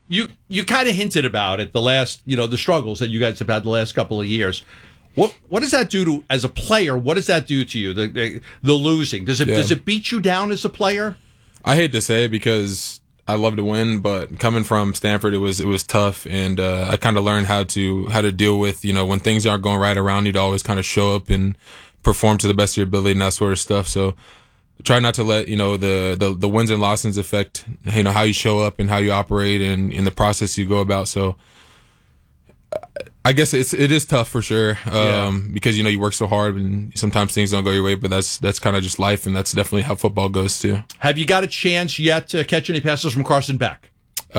you kind of hinted about it the struggles that you guys have had the last couple of years. What does that do to as a player? What does that do to you? The losing, does it beat you down as a player? I hate to say it because I love to win, but coming from Stanford, it was tough, and I kind of learned how to deal with when things aren't going right around you, to always kind of show up and perform to the best of your ability and that sort of stuff. So try not to let the wins and losses affect how you show up and how you operate and in the process you go about. So I guess it is tough for sure, because you work so hard and sometimes things don't go your way, but that's kind of just life, and that's definitely how football goes too. Have you got a chance yet to catch any passes from Carson Beck?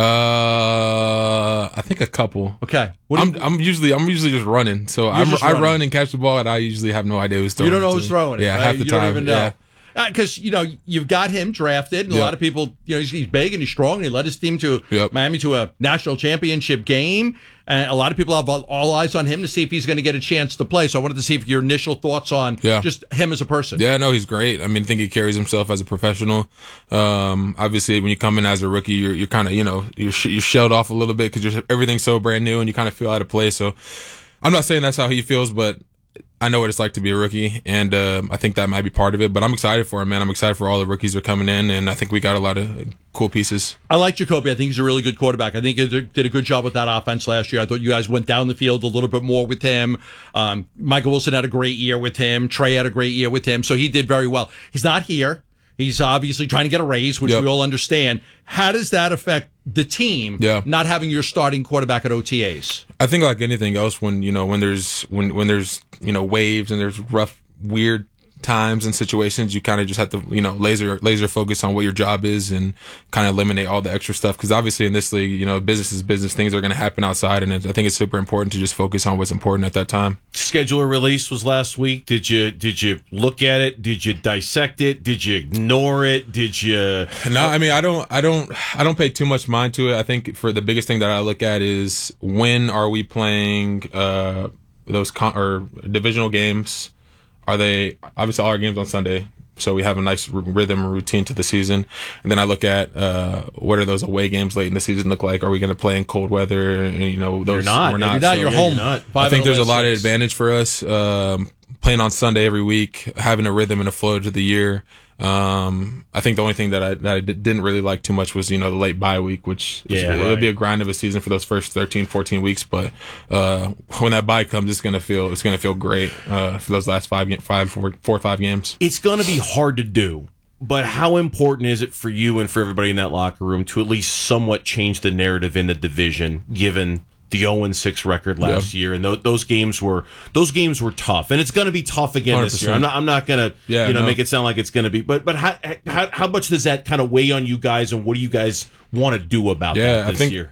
I think a couple. Okay. I'm usually just running, so I run and catch the ball, and I usually have no idea who's throwing. You don't know who's throwing it. Yeah, right? half the you time. Don't even know. Yeah. Because you've got him drafted, and a lot of people, he's big and he's strong. And he led his team to Miami to a national championship game, and a lot of people have all eyes on him to see if he's going to get a chance to play. So I wanted to see if your initial thoughts on just him as a person. Yeah, no, he's great. I mean, I think he carries himself as a professional. Obviously, when you come in as a rookie, you're kind of you're shelled off a little bit because everything's so brand new and you kind of feel out of place. So I'm not saying that's how he feels, but I know what it's like to be a rookie, and I think that might be part of it. But I'm excited for him, man. I'm excited for all the rookies that are coming in, and I think we got a lot of cool pieces. I like Jacoby. I think he's a really good quarterback. I think he did a good job with that offense last year. I thought you guys went down the field a little bit more with him. Michael Wilson had a great year with him. Trey had a great year with him, so he did very well. He's not here. He's obviously trying to get a raise, which we all understand. How does that affect the team not having your starting quarterback at OTAs? I think like anything else, when there's waves and there's rough, weird times and situations, you kind of just have to laser focus on what your job is and kind of eliminate all the extra stuff, because obviously in this league business is business. Things are going to happen outside, and I think it's super important to just focus on what's important at that time. Scheduler release was last week. Did you look at it? Did you dissect it? Did you ignore it? Did you? No, I mean, I don't pay too much mind to it. I think for the biggest thing that I look at is when are we playing those divisional games. Are they obviously all our games on Sunday, so we have a nice rhythm and routine to the season? And then I look at what are those away games late in the season look like? Are we going to play in cold weather? And, those we're not. You're home. I think there's a lot of advantage for us playing on Sunday every week, having a rhythm and a flow to the year. I think the only thing that I didn't really like too much was the late bye week, which it'll be a grind of a season for those first 13, 14 weeks. But when that bye comes, it's gonna feel great for those last 4 or 5 games. It's gonna be hard to do. But how important is it for you and for everybody in that locker room to at least somewhat change the narrative in the division, given the 0-6 record last year, and those games were tough, and it's going to be tough again 100%. This year. I'm not going to make it sound like it's going to be, but how much does that kind of weigh on you guys, and what do you guys want to do about that this year?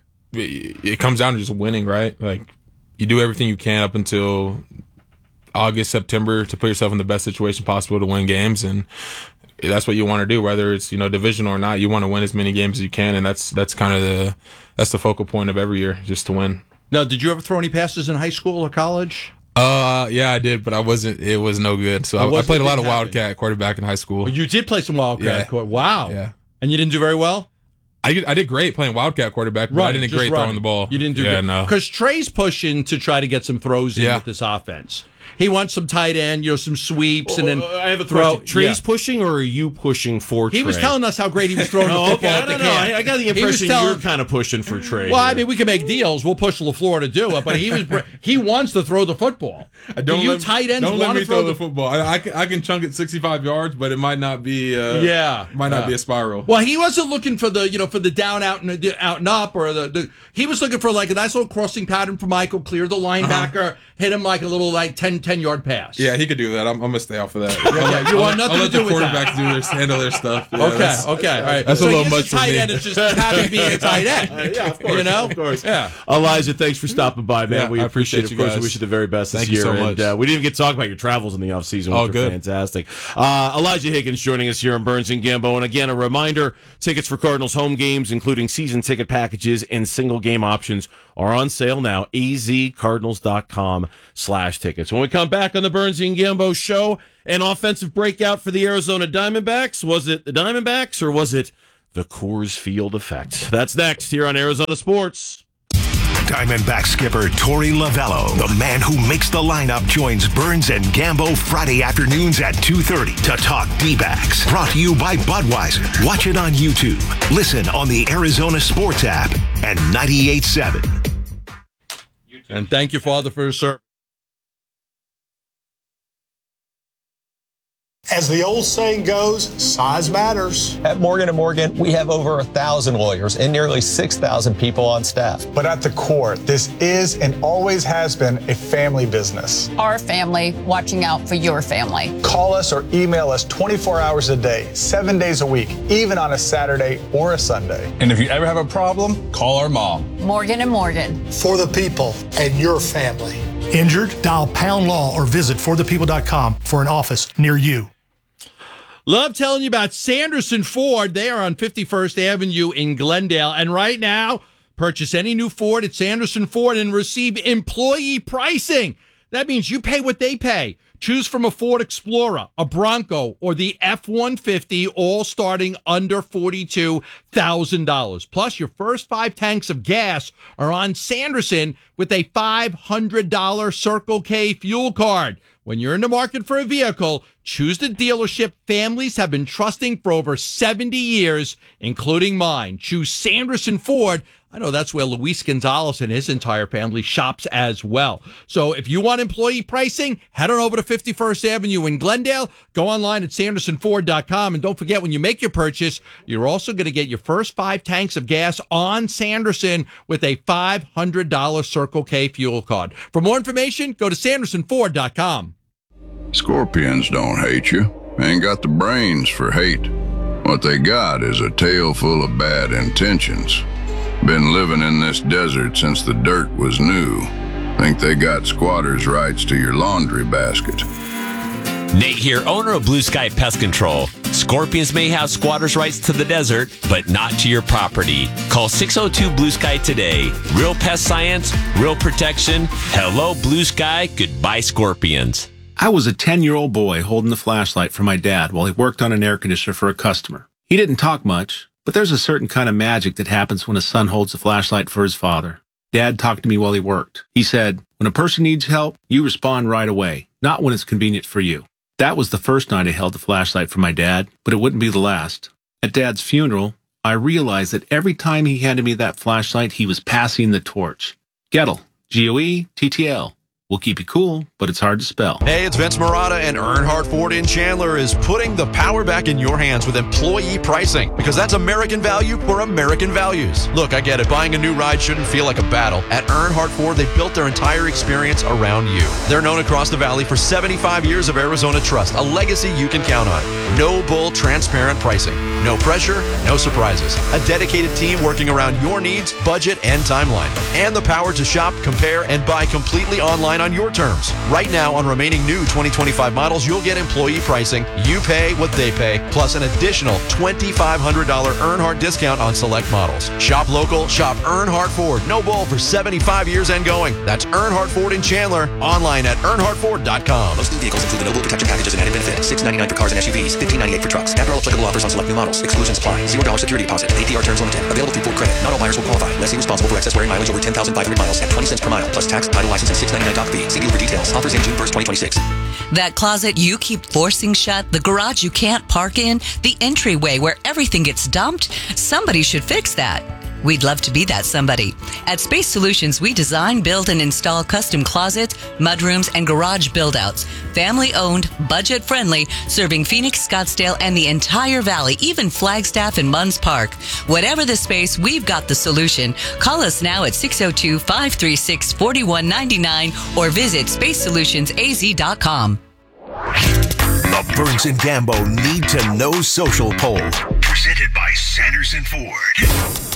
It comes down to just winning, right? Like, you do everything you can up until August, September to put yourself in the best situation possible to win games, and that's what you want to do, whether it's divisional or not. You want to win as many games as you can, and that's kind of the focal point of every year, just to win. Now, did you ever throw any passes in high school or college? Yeah, I did, but I wasn't. It was no good. So I played a lot of Wildcat quarterback in high school. Well, you did play some Wildcat. Yeah. Wow. Yeah. And you didn't do very well? I did great playing Wildcat quarterback, but I didn't great throwing the ball. You didn't do good. No. Because Trey's pushing to try to get some throws in with this offense. He wants some tight end, some sweeps, and then I have a question. Trey's pushing, or are you pushing for Trey? He was telling us how great he was throwing the football at the camp. I got the impression you're kind of pushing for Trey. Well, I mean, we can make deals. We'll push LaFleur to do it, but he wants to throw the football. Tight ends don't let want me to throw the football. I can chunk it 65 yards, but it might not be. Might not be a spiral. Well, he wasn't looking for the down out and up, or he was looking for like a nice little crossing pattern for Michael, clear the linebacker, hit him like a little 10-yard pass. Yeah, he could do that. I'm gonna stay off of that. You want nothing to do with that. I'll let the quarterbacks handle their stuff. Yeah, okay, all right. That's a little much for me. Tight end is just happy being a tight end. Yeah, of course. Of course. Yeah. Elijah, thanks for stopping by, man. Yeah, We appreciate it. Of course, guys. we wish you the very best Thank this year. Thank you so much. And we didn't even get to talk about your travels in the offseason, which are fantastic. Elijah Higgins joining us here in Burns and Gambo. And again, a reminder, tickets for Cardinals home games, including season ticket packages and single game options, are on sale now. azcardinals.com/tickets. When we come back on the Burns and Gambo show, an offensive breakout for the Arizona Diamondbacks. Was it the Diamondbacks or was it the Coors Field effect. That's next here on Arizona Sports. Diamondback skipper Torey Lovello, the man who makes the lineup, joins Burns and Gambo Friday afternoons at 2:30 to talk D-backs. Brought to you by Budweiser. Watch it on YouTube. Listen on the Arizona Sports app and 98.7. And thank you, Father, for your service. As the old saying goes, size matters. At Morgan & Morgan, we have over 1,000 lawyers and nearly 6,000 people on staff. But at the core, this is and always has been a family business. Our family watching out for your family. Call us or email us 24 hours a day, 7 days a week, even on a Saturday or a Sunday. And if you ever have a problem, call our mom. Morgan & Morgan. For the people and your family. Injured? Dial Pound Law or visit forthepeople.com for an office near you. Love telling you about Sanderson Ford. They are on 51st Avenue in Glendale. And right now, purchase any new Ford at Sanderson Ford and receive employee pricing. That means you pay what they pay. Choose from a Ford Explorer, a Bronco, or the F-150, all starting under $42,000. Plus, your first 5 tanks of gas are on Sanderson with a $500 Circle K fuel card. When you're in the market for a vehicle, choose the dealership families have been trusting for over 70 years, including mine. Choose Sanderson Ford. I know that's where Luis Gonzalez and his entire family shops as well. So if you want employee pricing, head on over to 51st Avenue in Glendale. Go online at sandersonford.com. And don't forget, when you make your purchase, you're also going to get your first 5 tanks of gas on Sanderson with a $500 Circle K fuel card. For more information, go to sandersonford.com. Scorpions don't hate you. Ain't got the brains for hate. What they got is a tail full of bad intentions. Been living in this desert since the dirt was new. Think they got squatters' rights to your laundry basket. Nate here, owner of Blue Sky Pest Control. Scorpions may have squatters' rights to the desert, but not to your property. Call 602 Blue Sky today. Real pest science, real protection. Hello, Blue Sky. Goodbye, Scorpions. I was a 10-year-old boy holding the flashlight for my dad while he worked on an air conditioner for a customer. He didn't talk much, but there's a certain kind of magic that happens when a son holds a flashlight for his father. Dad talked to me while he worked. He said, when a person needs help, you respond right away, not when it's convenient for you. That was the first night I held the flashlight for my dad, but it wouldn't be the last. At Dad's funeral, I realized that every time he handed me that flashlight, he was passing the torch. Gettle, Goetl. We'll keep you cool, but it's hard to spell. Hey, it's Vince Marotta, and Earnhardt Ford in Chandler is putting the power back in your hands with employee pricing, because that's American value for American values. Look, I get it. Buying a new ride shouldn't feel like a battle. At Earnhardt Ford, they built their entire experience around you. They're known across the valley for 75 years of Arizona trust, a legacy you can count on. No bull, transparent pricing. No pressure, no surprises. A dedicated team working around your needs, budget, and timeline. And the power to shop, compare, and buy completely online on your terms. Right now, on remaining new 2025 models, you'll get employee pricing. You pay what they pay, plus an additional $2,500 Earnhardt discount on select models. Shop local, shop Earnhardt Ford. No bull for 75 years and going. That's Earnhardt Ford in Chandler. Online at earnhardtford.com. Most new vehicles include the no bull protection packages and added benefit. $699 for cars and SUVs, $1,598 for trucks. After all applicable offers on select new models. Exclusions apply. $0 security deposit. APR terms limited. Available through Ford Credit. Not all buyers will qualify. Lessee responsible for excess wearing mileage over 10,500 miles at 20 cents per mile, plus tax, title, license, and $699 doc fee. See dealer for details. Offers in June 1st, 2026. That closet you keep forcing shut, the garage you can't park in, the entryway where everything gets dumped, somebody should fix that. We'd love to be that somebody. At Space Solutions, we design, build, and install custom closets, mudrooms, and garage build-outs. Family-owned, budget-friendly, serving Phoenix, Scottsdale, and the entire valley, even Flagstaff and Munns Park. Whatever the space, we've got the solution. Call us now at 602-536-4199 or visit spacesolutionsaz.com. The Burns and Gambo Need to Know Social Poll. Presented by Sanderson Ford.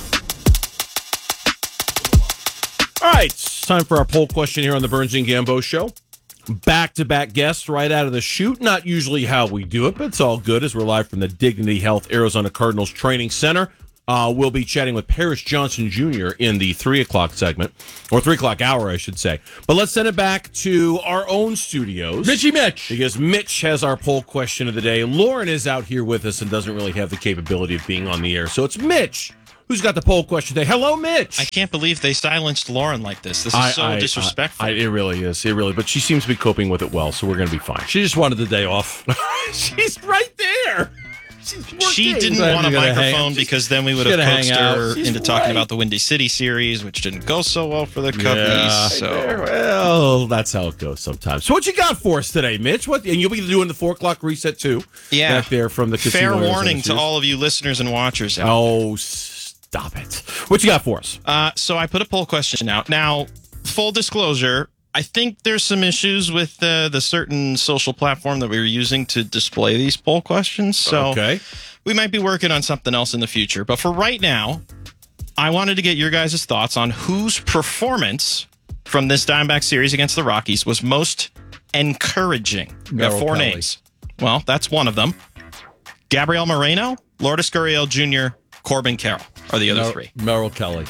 All right, it's time for our poll question here on the Burns and Gambo Show. Back-to-back guests right out of the chute. Not usually how we do it, but it's all good as we're live from the Dignity Health Arizona Cardinals Training Center. we'll be chatting with Paris Johnson Jr. in the 3 o'clock segment, or 3 o'clock hour, I should say. But let's send it back to our own studios. Mitchy Mitch. Because Mitch has our poll question of the day. Lauren is out here with us and doesn't really have the capability of being on the air. So it's Mitch who's got the poll question today. Hello, Mitch. I can't believe they silenced Lauren like this. This is so disrespectful. It really is. It really. But she seems to be coping with it well, so we're going to be fine. She just wanted the day off. She's right there. She didn't want a microphone because then we would have coaxed her into talking about the Windy City series, which didn't go so well for the Cubbies. Well, that's how it goes sometimes. So what you got for us today, Mitch? And you'll be doing the 4 o'clock reset too. Yeah. Back there from the casino. Fair warning to all of you listeners and watchers out there. Stop it. What you got for us? So I put a poll question out. Now, full disclosure, I think there's some issues with the certain social platform that we were using to display these poll questions. So we might be working on something else in the future. But for right now, I wanted to get your guys' thoughts on whose performance from this Diamondback series against the Rockies was most encouraging. We got 4 names. Well, that's one of them. Gabriel Moreno, Lourdes Gurriel Jr., Corbin Carroll are the other 3. Merrill Kelly.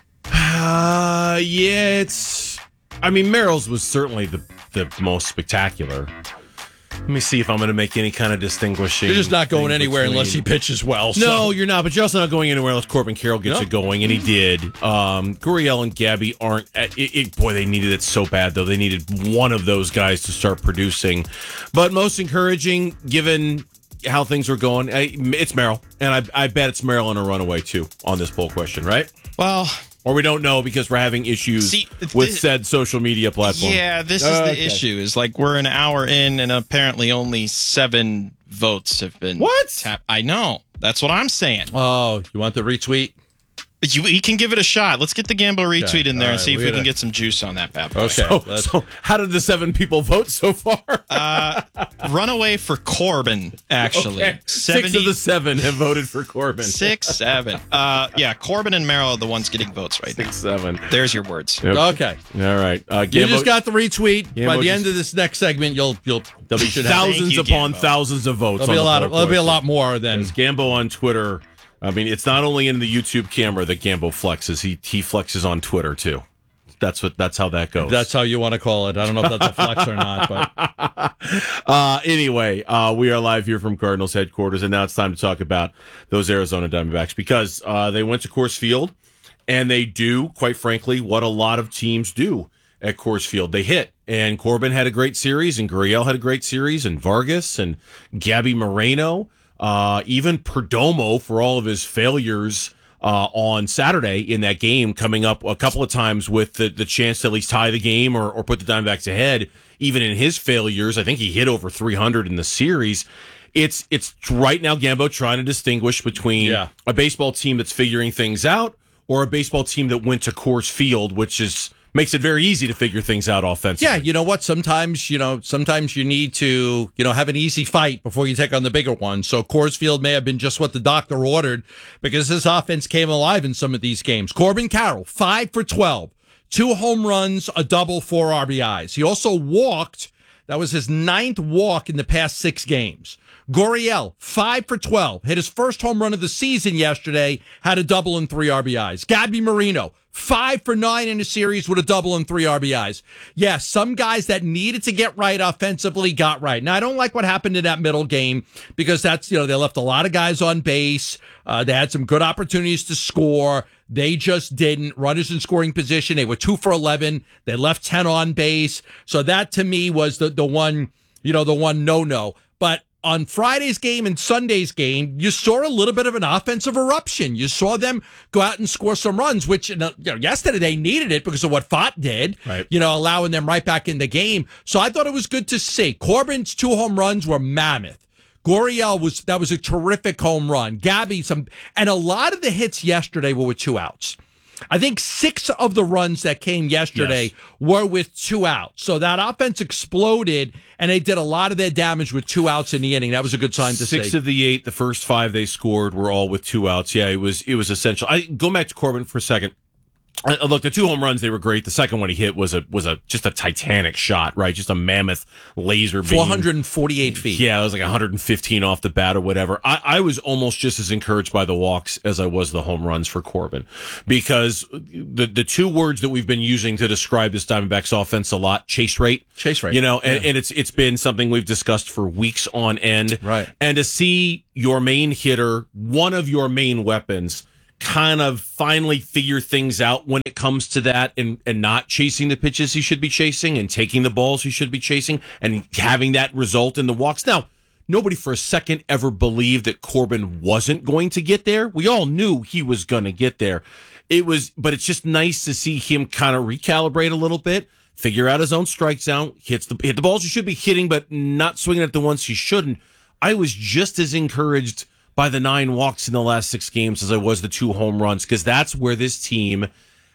Merrill's was certainly the most spectacular. Let me see if I'm going to make any kind of distinguishing. You're just not going anywhere unless he pitches well. So. No, you're not. But you're also not going anywhere unless Corbin Carroll gets it going, and he did. Gurriel and Gabby aren't. Boy, they needed it so bad, though. They needed one of those guys to start producing. But most encouraging, given how things were going, it's Merrill. And I bet it's Merrill in a runaway, too, on this poll question, right? Well, or we don't know because we're having issues with said social media platform. Yeah, this is the issue. Is like we're an hour in and apparently only 7 votes have been I know. That's what I'm saying. Oh, you want the retweet? You can give it a shot. Let's get the Gambo retweet in there and see if we can get some juice on that bad boy. Okay. So how did the 7 people vote so far? Runaway for Corbin, actually. Okay. 6 of the 7 have voted for Corbin. 6, 7. Yeah, Corbin and Merrill are the ones getting votes right now. 6, 7. There's your words. Yep. Okay. All right. You just got the retweet. By the end of this next segment, you'll thousands upon thousands of votes. There'll be a lot more than Gambo on Twitter. I mean, it's not only in the YouTube camera that Gambo flexes. He flexes on Twitter too. That's how that goes. That's how you want to call it. I don't know if that's a flex or not, but anyway, we are live here from Cardinals headquarters, and now it's time to talk about those Arizona Diamondbacks because they went to Coors Field, and they do, quite frankly, what a lot of teams do at Coors Field. They hit, and Corbin had a great series, and Gurriel had a great series, and Vargas and Gabby Moreno. Even Perdomo, for all of his failures on Saturday in that game, coming up a couple of times with the chance to at least tie the game or put the Diamondbacks ahead. Even in his failures, I think he hit over 300 in the series. It's right now, Gambo, trying to distinguish between a baseball team that's figuring things out or a baseball team that went to Coors Field, which makes it very easy to figure things out offensively. Yeah, you know what? Sometimes you need to, have an easy fight before you take on the bigger one. So Coors Field may have been just what the doctor ordered because this offense came alive in some of these games. Corbin Carroll, 5 for 12, 2 home runs, a double, 4 RBIs. He also walked. That was his 9th walk in the past 6 games. Gurriel, 5 for 12, hit his first home run of the season yesterday, had a double and 3 RBIs. Gabby Moreno, 5 for 9 in a series with a double and 3 RBIs. Yeah, some guys that needed to get right offensively got right. Now, I don't like what happened in that middle game because that's, they left a lot of guys on base. They had some good opportunities to score. They just didn't. Runners in scoring position. They were 2 for 11. They left 10 on base. So that to me was the one, the one no. But on Friday's game and Sunday's game, you saw a little bit of an offensive eruption. You saw them go out and score some runs, which yesterday they needed it because of what Fott did, right. Allowing them right back in the game. So I thought it was good to see. Corbin's 2 home runs were mammoth. Gurriel was a terrific home run. Gabby, and a lot of the hits yesterday were with 2 outs. I think 6 of the runs that came yesterday were with 2 outs. So that offense exploded, and they did a lot of their damage with 2 outs in the inning. That was a good sign to see. 6 of the 8, the first 5 they scored were all with 2 outs. Yeah, it was essential. Go back to Corbin for a second. Look, the 2 home runs, they were great. The second one he hit was just a Titanic shot, right? Just a mammoth laser beam. 448 feet. Yeah, it was like 115 off the bat or whatever. I was almost just as encouraged by the walks as I was the home runs for Corbin, because the 2 words that we've been using to describe this Diamondbacks offense a lot, chase rate. Chase rate. You know, and it's been something we've discussed for weeks on end. Right. And to see your main hitter, one of your main weapons, kind of finally figure things out when it comes to that, and not chasing the pitches he should be chasing and taking the balls he should be chasing and having that result in the walks. Now, nobody for a second ever believed that Corbin wasn't going to get there. We all knew he was going to get there. But it's just nice to see him kind of recalibrate a little bit, figure out his own strike zone, hit the balls he should be hitting, but not swinging at the ones he shouldn't. I was just as encouraged by the 9 walks in the last 6 games as I was the 2 home runs, because that's where this team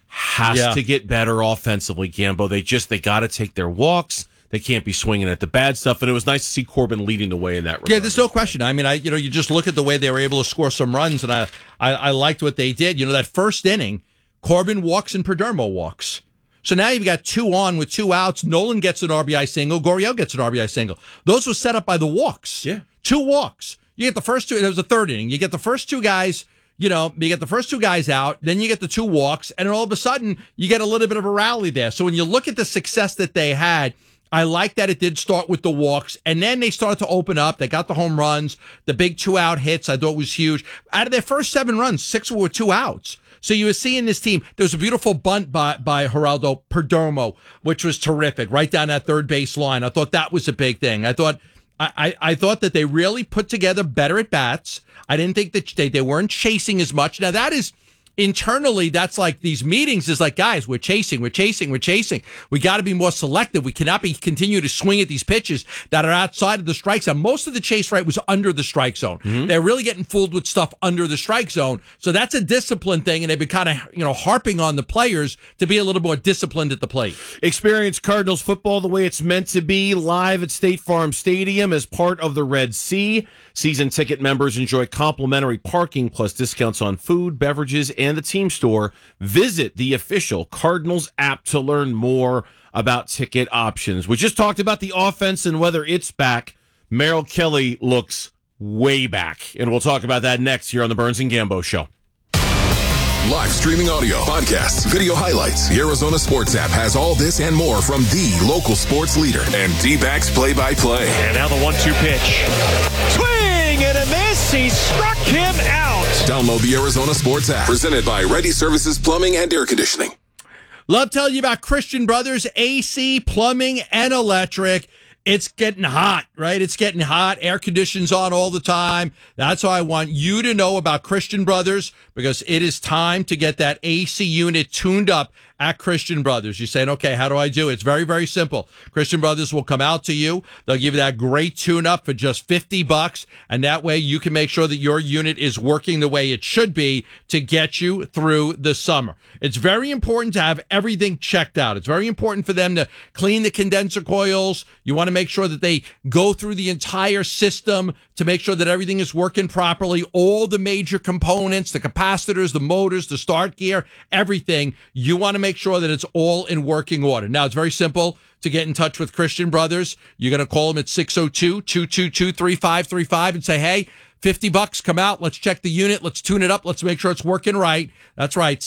has to get better offensively, Gambo. They got to take their walks. They can't be swinging at the bad stuff. And it was nice to see Corbin leading the way in that regard. Yeah, there's no question. I mean, you just look at the way they were able to score some runs, and I liked what they did. You know, that first inning, Corbin walks and Perdomo walks. So now you've got 2 on with 2 outs. Nolan gets an RBI single. Gurriel gets an RBI single. Those were set up by the walks. Yeah. 2 walks. You get the first 2. There was a third inning. You get the first 2 guys. You get the first 2 guys out. Then you get the 2 walks, and all of a sudden you get a little bit of a rally there. So when you look at the success that they had, I like that it did start with the walks, and then they started to open up. They got the home runs, the big 2-out hits. I thought was huge. Out of their first 7 runs, 6 were with 2 outs. So you were seeing this team. There was a beautiful bunt by Geraldo Perdomo, which was terrific, right down that third base line. I thought that was a big thing. I thought that they really put together better at bats. I didn't think that they weren't chasing as much. Now that is internally, that's like these meetings is like, guys, we're chasing. We got to be more selective. We cannot continue to swing at these pitches that are outside of the strike zone. Most of the chase rate was under the strike zone. Mm-hmm. They're really getting fooled with stuff under the strike zone. So that's a discipline thing, and they've been kind of harping on the players to be a little more disciplined at the plate. Experience Cardinals football the way it's meant to be, live at State Farm Stadium as part of the Red Sea. Season ticket members enjoy complimentary parking plus discounts on food, beverages, and the team store. Visit the official Cardinals app to learn more about ticket options. We just talked about the offense and whether it's back. Merrill Kelly looks way back, and we'll talk about that next here on the Burns and Gambo Show. Live streaming audio, podcasts, video highlights. The Arizona Sports app has all this and more from the local sports leader and D-backs play-by-play. And now the 1-2 pitch. Swing and a miss. He struck him out. Download the Arizona Sports app. Presented by Ready Services Plumbing and Air Conditioning. Love telling you about Christian Brothers AC, plumbing, and electric. It's getting hot, right? It's getting hot. Air conditions on all the time. That's why I want you to know about Christian Brothers, because it is time to get that AC unit tuned up at Christian Brothers. You're saying, okay, how do I do it? It's very, very simple. Christian Brothers will come out to you. They'll give you that great tune-up for just $50, and that way you can make sure that your unit is working the way it should be to get you through the summer. It's very important to have everything checked out. It's very important for them to clean the condenser coils. You want to make sure that they go through the entire system to make sure that everything is working properly. All the major components, the capacitors, the motors, the start gear, everything. You want to make sure that it's all in working order. Now, it's very simple to get in touch with Christian Brothers. You're going to call them at 602-222-3535 and say, hey, $50, come out. Let's check the unit. Let's tune it up. Let's make sure it's working right. That's right.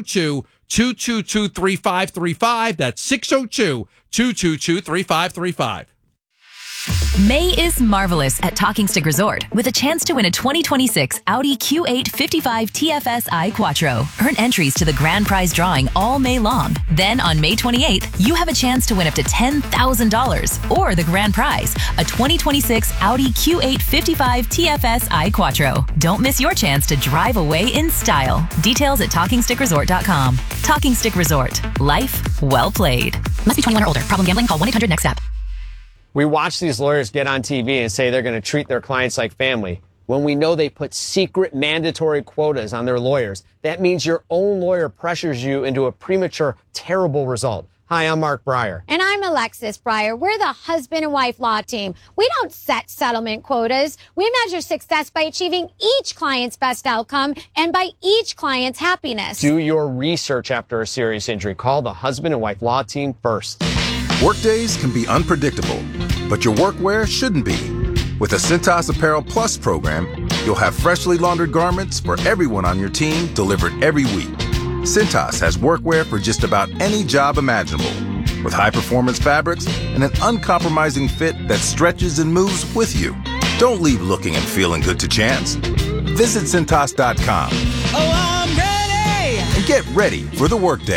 602-222-3535. That's 602-222-3535. May is marvelous at Talking Stick Resort with a chance to win a 2026 Audi Q8 55 TFSI Quattro. Earn entries to the grand prize drawing all May long. Then on May 28th, you have a chance to win up to $10,000 or the grand prize, a 2026 Audi Q8 55 TFSI Quattro. Don't miss your chance to drive away in style. Details at TalkingStickResort.com. Talking Stick Resort. Life well played. Must be 21 or older. Problem gambling? Call 1-800-NEXT-STEP. We watch these lawyers get on TV and say they're going to treat their clients like family when we know they put secret mandatory quotas on their lawyers. That means your own lawyer pressures you into a premature, terrible result. Hi, I'm Mark Breyer. And I'm Alexis Breyer. We're the husband and wife law team. We don't set settlement quotas. We measure success by achieving each client's best outcome and by each client's happiness. Do your research after a serious injury. Call the husband and wife law team first. Workdays can be unpredictable, but your workwear shouldn't be. With the Cintas Apparel Plus program, you'll have freshly laundered garments for everyone on your team delivered every week. Cintas has workwear for just about any job imaginable, with high-performance fabrics and an uncompromising fit that stretches and moves with you. Don't leave looking and feeling good to chance. Visit Cintas.com. Oh, I'm ready! And get ready for the workday.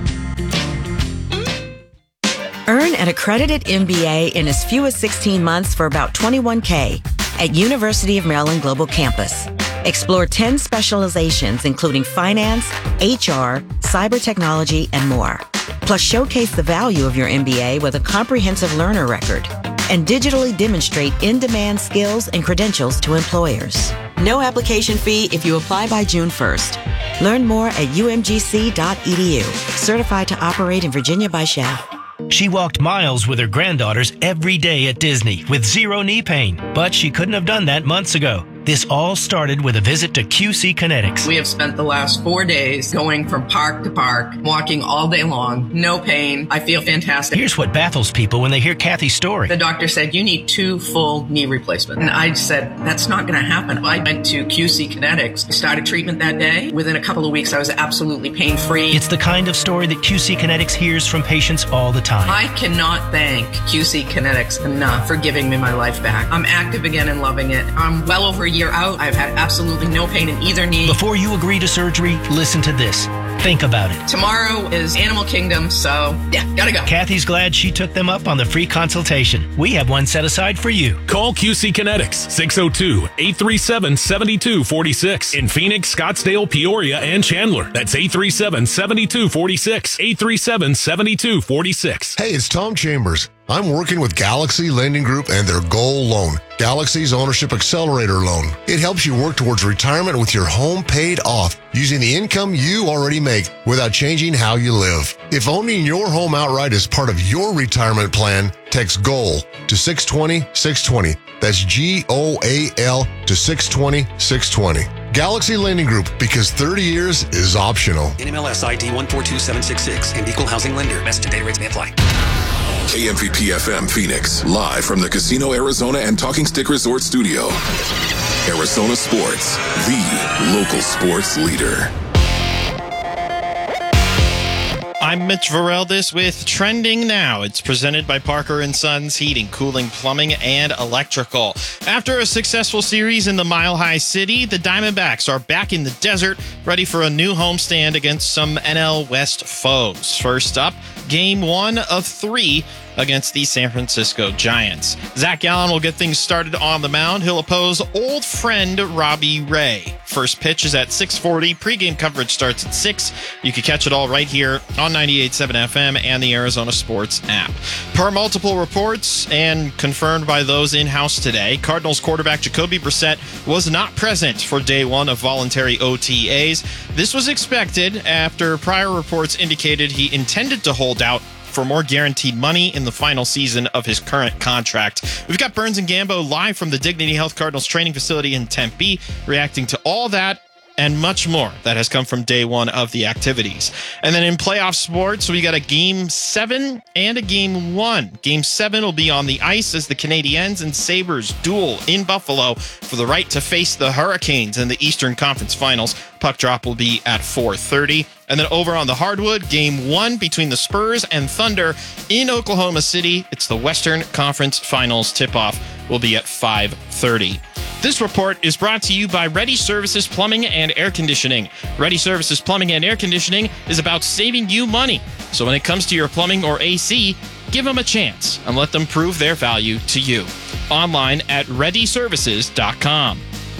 Earn an accredited MBA in as few as 16 months for about $21K at University of Maryland Global Campus. Explore 10 specializations, including finance, HR, cyber technology, and more. Plus, showcase the value of your MBA with a comprehensive learner record and digitally demonstrate in-demand skills and credentials to employers. No application fee if you apply by June 1st. Learn more at umgc.edu. Certified to operate in Virginia by SCHEV. She walked miles with her granddaughters every day at Disney with zero knee pain, but she couldn't have done that months ago. This all started with a visit to QC Kinetics. We have spent the last 4 days going from park to park, walking all day long, no pain. I feel fantastic. Here's what baffles people when they hear Kathy's story. The doctor said, you need 2 full knee replacements. And I said, that's not going to happen. I went to QC Kinetics, started treatment that day. Within a couple of weeks, I was absolutely pain-free. It's the kind of story that QC Kinetics hears from patients all the time. I cannot thank QC Kinetics enough for giving me my life back. I'm active again and loving it. I'm well over a year out. I've had absolutely no pain in either knee. Before you agree to surgery, listen to this. Think about it. Tomorrow is Animal Kingdom, so yeah, gotta go. Kathy's glad she took them up on the free consultation. We have one set aside for you. Call QC Kinetics, 602-837-7246. In Phoenix, Scottsdale, Peoria, and Chandler. That's 837-7246. 837-7246. Hey, it's Tom Chambers. I'm working with Galaxy Lending Group and their Goal Loan, Galaxy's Ownership Accelerator Loan. It helps you work towards retirement with your home paid off using the income you already make without changing how you live. If owning your home outright is part of your retirement plan, text GOAL to 620-620. That's GOAL to 620-620. Galaxy Lending Group, because 30 years is optional. NMLS ID 142766 and Equal Housing Lender. Message and data rates may apply. KMVP FM Phoenix, live from the Casino Arizona and Talking Stick Resort Studio. Arizona Sports, the local sports leader. I'm Mitch Vareldis with Trending Now. It's presented by Parker & Sons Heating, Cooling, Plumbing, and Electrical. After a successful series in the Mile High City, the Diamondbacks are back in the desert, ready for a new homestand against some NL West foes. First up, Game 1 of 3 against the San Francisco Giants. Zach Gallen will get things started on the mound. He'll oppose old friend Robbie Ray. First pitch is at 6:40. Pre-game coverage starts at 6. You can catch it all right here on 98.7 FM and the Arizona Sports app. Per multiple reports and confirmed by those in-house today, Cardinals quarterback Jacoby Brissett was not present for day 1 of voluntary OTAs. This was expected after prior reports indicated he intended to hold out for more guaranteed money in the final season of his current contract. We've got Burns and Gambo live from the Dignity Health Cardinals training facility in Tempe, reacting to all that and much more that has come from day 1 of the activities. And then in playoff sports, we got a Game 7 and a Game 1. Game 7 will be on the ice as the Canadiens and Sabres duel in Buffalo for the right to face the Hurricanes in the Eastern Conference Finals. Puck drop will be at 4:30. And then over on the hardwood, Game 1 between the Spurs and Thunder in Oklahoma City. It's the Western Conference Finals tip-off will be at 5:30. This report is brought to you by Ready Services Plumbing and Air Conditioning. Ready Services Plumbing and Air Conditioning is about saving you money. So when it comes to your plumbing or AC, give them a chance and let them prove their value to you. Online at ReadyServices.com.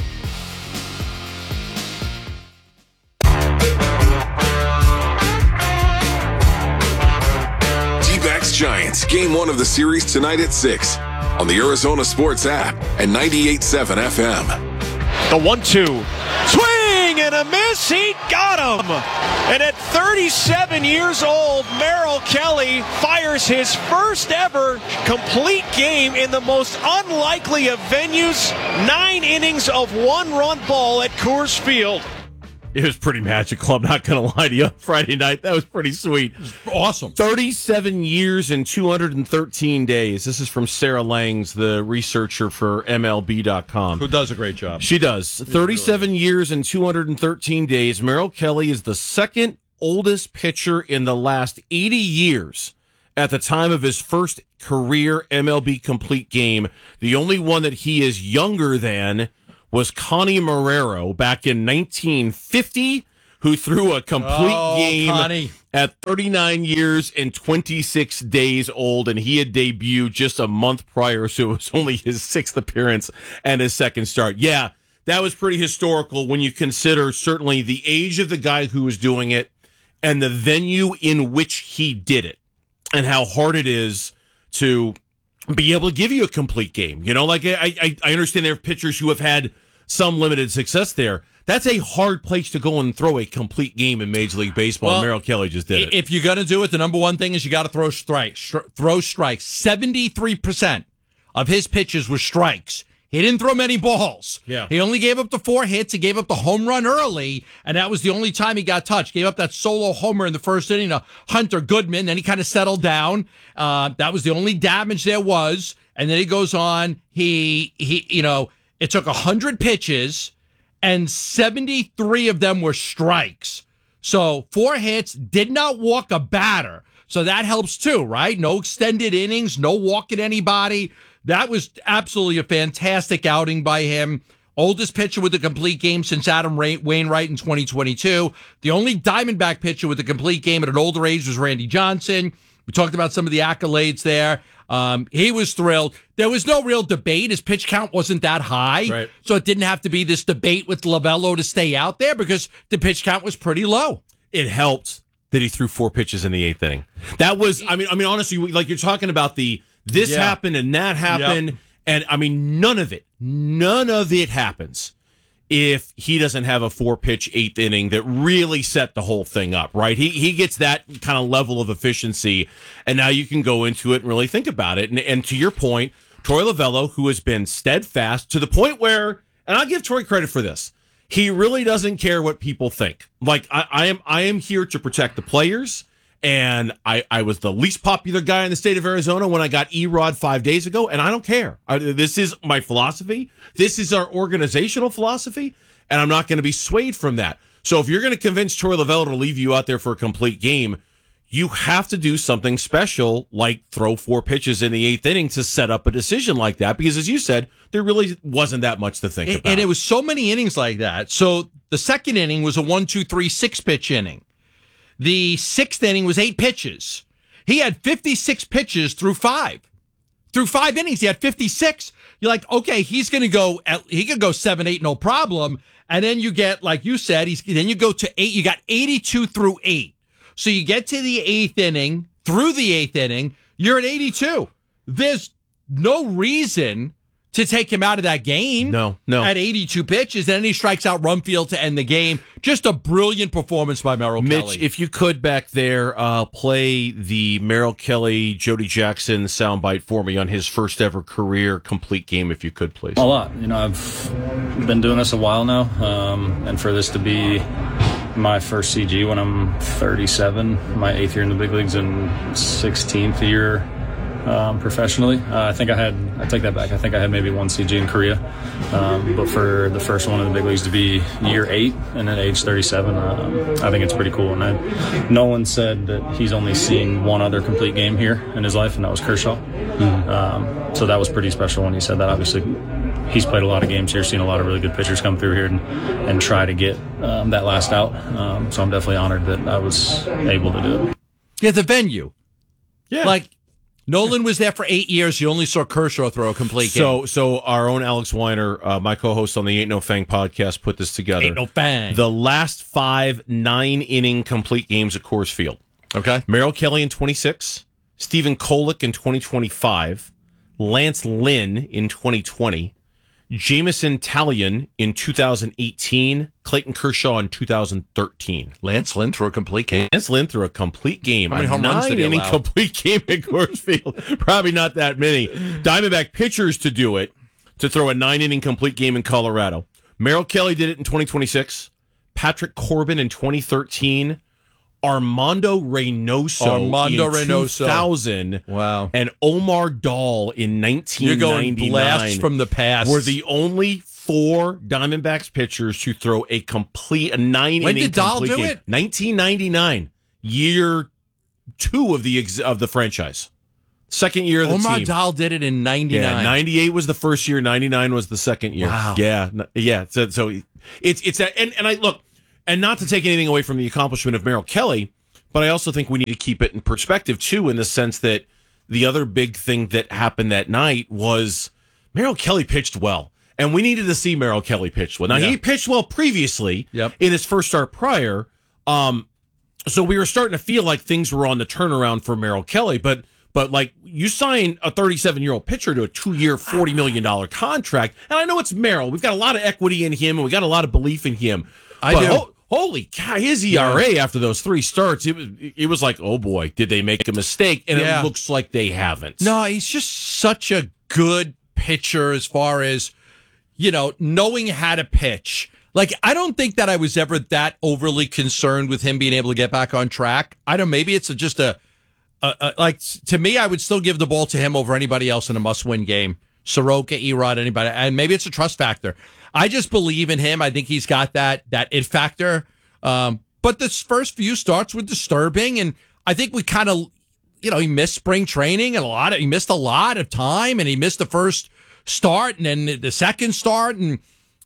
D-backs Giants, Game 1 of the series tonight at 6 on the Arizona Sports app and 98.7 FM. The 1-2. Swing swing and a miss. He got him. And at 37 years old, Merrill Kelly fires his first ever complete game in the most unlikely of venues. 9 innings of 1-run ball at Coors Field. It was pretty magical. I'm not going to lie to you. Friday night, that was pretty sweet. Awesome. 37 years and 213 days. This is from Sarah Langs, the researcher for MLB.com. Who does a great job. She does. 37 years and 213 days. Merrill Kelly is the second oldest pitcher in the last 80 years at the time of his first career MLB complete game. The only one that he is younger than was Connie Marrero back in 1950, who threw a complete game Connie. at 39 years and 26 days old, and he had debuted just a month prior, so it was only his 6th appearance and his 2nd start. Yeah, that was pretty historical when you consider certainly the age of the guy who was doing it and the venue in which he did it and how hard it is to be able to give you a complete game. You know, like I understand there are pitchers who have had some limited success there. That's a hard place to go and throw a complete game in Major League Baseball. Well, Merrill Kelly just did it. If you're going to do it, the number one thing is you got to throw strikes. Throw strikes. 73% of his pitches were strikes. He didn't throw many balls. Yeah. He only gave up the 4 hits. He gave up the home run early, and that was the only time he got touched. Gave up that solo homer in the first inning to Hunter Goodman. Then he kind of settled down. That was the only damage there was. And then he goes on. It took 100 pitches, and 73 of them were strikes. So 4 hits, did not walk a batter. So that helps too, right? No extended innings, no walking anybody. That was absolutely a fantastic outing by him. Oldest pitcher with a complete game since Adam Wainwright in 2022. The only Diamondback pitcher with a complete game at an older age was Randy Johnson. We talked about some of the accolades there. He was thrilled. There was no real debate. His pitch count wasn't that high. Right. So it didn't have to be this debate with Lovello to stay out there because the pitch count was pretty low. It helped that he threw 4 pitches in the 8th inning. That was, I mean, honestly, like you're talking about this happened and that happened. Yep. And I mean, none of it happens if he doesn't have a 4-pitch 8th inning that really set the whole thing up, right? He gets that kind of level of efficiency, and now you can go into it and really think about it. And to your point, Torey Lovello, who has been steadfast to the point where, and I'll give Torey credit for this, he really doesn't care what people think. Like I am here to protect the players. And I was the least popular guy in the state of Arizona when I got Erod 5 days ago, and I don't care. This is my philosophy. This is our organizational philosophy, and I'm not going to be swayed from that. So if you're going to convince Torey Lovello to leave you out there for a complete game, you have to do something special, like throw 4 pitches in the 8th inning to set up a decision like that, because as you said, there really wasn't that much to think about. And it was so many innings like that. So the 2nd inning was a 6-pitch inning. The 6th inning was 8 pitches. He had 56 pitches through 5. Through 5 innings, he had 56. You're like, okay, he could go 7-8, no problem. And then you get, like you said, then you go to 8. You got 82 through 8. So you get to the 8th inning, through the 8th inning, you're at 82. There's no reason to take him out of that game. No. At 82 pitches, and then he strikes out Rumfield to end the game. Just a brilliant performance by Merrill Kelly. Mitch, if you could back there, play the Merrill Kelly, Jody Jackson soundbite for me on his first ever career complete game, if you could, please. A lot. I've been doing this a while now, and for this to be my first CG when I'm 37, my 8th year in the big leagues and 16th year professionally. I take that back. I think I had maybe 1 CG in Korea. But for the first one in the big leagues to be year 8 and at age 37, I think it's pretty cool. And Nolan said that he's only seen 1 other complete game here in his life, and that was Kershaw. So that was pretty special when he said that. Obviously, he's played a lot of games here, seen a lot of really good pitchers come through here and try to get that last out. So I'm definitely honored that I was able to do it. Yeah, the venue. Yeah. Like, Nolan was there for 8 years. You only saw Kershaw throw a complete game. So our own Alex Weiner, my co-host on the Ain't No Fang podcast, put this together. Ain't No Fang. The last 5 9-inning complete games at Coors Field. Okay. Merrill Kelly in 26, Stephen Kolek in 2025, Lance Lynn in 2020, Jamison Talion in 2018, Clayton Kershaw in 2013. Lance Lynn threw a complete game. Lance Lynn threw a complete game. How many home runs did he allow? 9-inning complete game at Coors Field. Probably not that many. Diamondback pitchers to do it, to throw a 9-inning complete game in Colorado. Merrill Kelly did it in 2026. Patrick Corbin in 2013. Armando Reynoso in 2000. Wow. And Omar Dahl in 1999. You're going blasts from the past. Were the only 4 Diamondbacks pitchers to throw a 9-inning When did Dahl complete do game. it? 1999, year 2 of the franchise. Second year of the Omar team. Dahl did it in 99. Yeah, 98 was the first year, 99 was the second year. Wow. Yeah. So it's that, and I look. And not to take anything away from the accomplishment of Merrill Kelly, but I also think we need to keep it in perspective, too, in the sense that the other big thing that happened that night was Merrill Kelly pitched well. And we needed to see Merrill Kelly pitch well. Now, he pitched well previously in his first start prior. So we were starting to feel like things were on the turnaround for Merrill Kelly. But like, you sign a 37-year-old pitcher to a 2-year, $40 million contract. And I know it's Merrill. We've got a lot of equity in him, and we got a lot of belief in him. Holy cow, his ERA after those 3 starts, it was like, oh boy, did they make a mistake? And it looks like they haven't. No, he's just such a good pitcher as far as, knowing how to pitch. Like, I don't think that I was ever that overly concerned with him being able to get back on track. I don't, maybe it's just like, to me, I would still give the ball to him over anybody else in a must-win game. Soroka, Erod, anybody. And maybe it's a trust factor. I just believe in him. I think he's got that it factor. But this first few starts were disturbing, and I think we kind of, he missed spring training and he missed a lot of time, and he missed the first start and then the second start, and